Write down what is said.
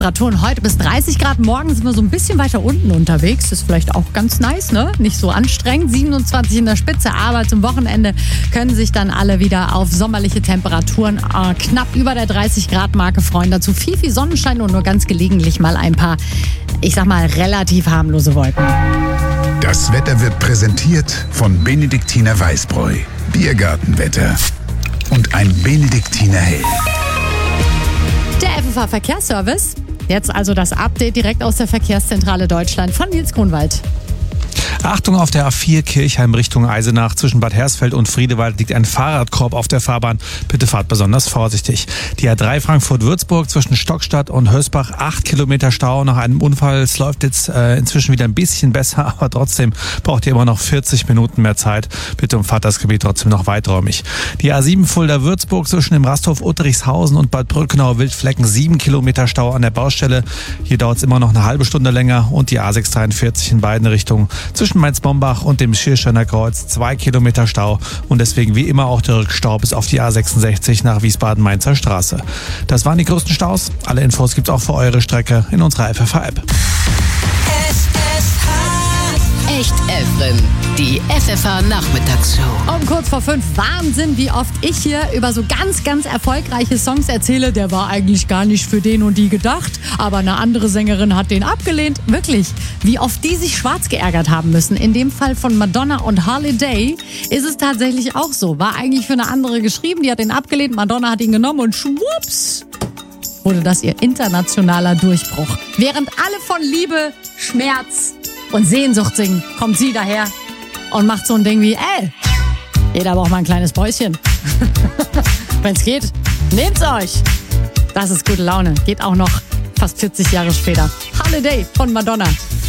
Temperaturen heute bis 30 Grad. Morgen sind wir so ein bisschen weiter unten unterwegs. Ist vielleicht auch ganz nice, ne? Nicht so anstrengend. 27 in der Spitze, aber zum Wochenende können sich dann alle wieder auf sommerliche Temperaturen knapp über der 30 Grad Marke freuen. Dazu viel Sonnenschein und nur ganz gelegentlich mal ein paar, ich sag mal, relativ harmlose Wolken. Das Wetter wird präsentiert von Benediktiner Weißbräu, Biergartenwetter und ein Benediktiner Hell. Der FFH Verkehrsservice. Jetzt also das Update direkt aus der Verkehrszentrale Deutschland von Nils Grunwald. Achtung, auf der A4 Kirchheim Richtung Eisenach zwischen Bad Hersfeld und Friedewald liegt ein Fahrradkorb auf der Fahrbahn. Bitte fahrt besonders vorsichtig. Die A3 Frankfurt-Würzburg zwischen Stockstadt und Hösbach, 8 Kilometer Stau nach einem Unfall. Es läuft jetzt inzwischen wieder ein bisschen besser, aber trotzdem braucht ihr immer noch 40 Minuten mehr Zeit. Bitte umfahrt das Gebiet trotzdem noch weiträumig. Die A7 Fulda-Würzburg zwischen dem Rasthof Uttrichshausen und Bad Brückenau-Wildflecken, 7 Kilometer Stau an der Baustelle. Hier dauert es immer noch eine halbe Stunde länger. Und die A643 in beiden Richtungen zwischen Mainz-Bombach und dem Schiersteiner Kreuz, 2 Kilometer Stau und deswegen wie immer auch der Rückstau bis auf die A66 nach Wiesbaden-Mainzer Straße. Das waren die größten Staus. Alle Infos gibt's auch für eure Strecke in unserer FFH-App. Echt Efren, die FFH-Nachmittagsshow. Um kurz vor 5, Wahnsinn, wie oft ich hier über so ganz erfolgreiche Songs erzähle. Der war eigentlich gar nicht für den und die gedacht, aber eine andere Sängerin hat den abgelehnt. Wirklich, wie oft die sich schwarz geärgert haben müssen. In dem Fall von Madonna und Holiday ist es tatsächlich auch so. War eigentlich für eine andere geschrieben, die hat den abgelehnt, Madonna hat ihn genommen und schwupps wurde das ihr internationaler Durchbruch. Während alle von Liebe, Schmerz und Sehnsucht singen, kommt sie daher und macht so ein Ding wie, jeder braucht mal ein kleines Päuschen. Wenn's geht, nehmt's euch. Das ist gute Laune. Geht auch noch fast 40 Jahre später. Holiday von Madonna.